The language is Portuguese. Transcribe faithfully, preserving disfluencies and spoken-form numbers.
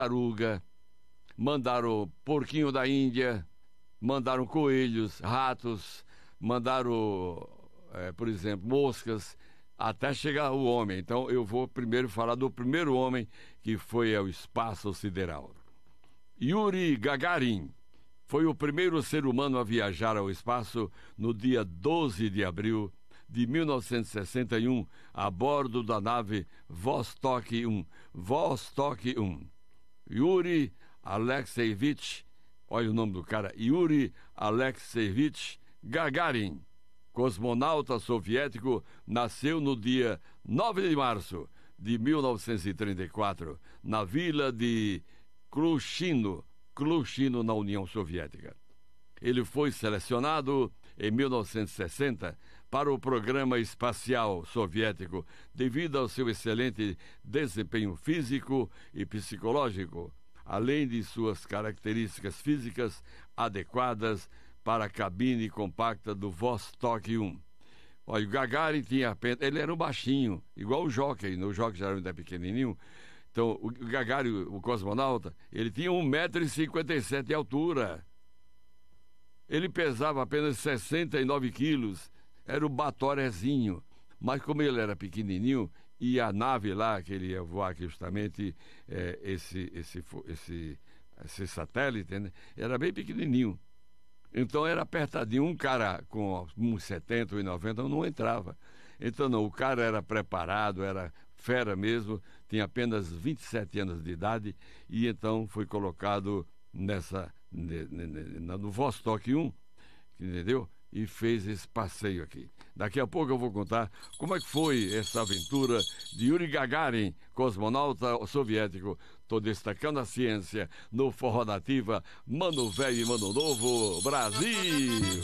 tartaruga, mandaram porquinho da Índia, mandaram coelhos, ratos, mandaram, é, por exemplo, moscas, até chegar o homem. Então eu vou primeiro falar do primeiro homem que foi ao espaço sideral. Yuri Gagarin foi o primeiro ser humano a viajar ao espaço no dia doze de abril de mil novecentos e sessenta e um, a bordo da nave Vostok um. Vostok um. Yuri Alexeyevich, olha o nome do cara, Yuri Alexeyevich Gagarin, cosmonauta soviético, nasceu no dia nove de março de mil novecentos e trinta e quatro, na vila de Klushino, Klushino, na União Soviética. Ele foi selecionado em mil novecentos e sessenta para o programa espacial soviético devido ao seu excelente desempenho físico e psicológico, além de suas características físicas adequadas para a cabine compacta do Vostok um. Olha, o Gagarin tinha apenas... Ele era um baixinho, igual o Jockey, no Jockey geralmente é pequenininho. Então, o Gagarin, o cosmonauta, ele tinha um metro e cinquenta e sete de altura. Ele pesava apenas sessenta e nove quilos, era o batorezinho. Mas como ele era pequenininho, e a nave lá, que ele ia voar aqui justamente, é, esse, esse, esse, esse satélite, né, era bem pequenininho. Então era apertadinho. Um cara com uns setenta e noventa não entrava. Então não, o cara era preparado, era fera mesmo, tinha apenas vinte e sete anos de idade, e então foi colocado nessa, no Vostok um, entendeu? E fez esse passeio aqui. Daqui a pouco eu vou contar como é que foi essa aventura de Yuri Gagarin, cosmonauta soviético. Estou destacando a ciência no Forró Nativa, Mano Velho e Mano Novo, Brasil!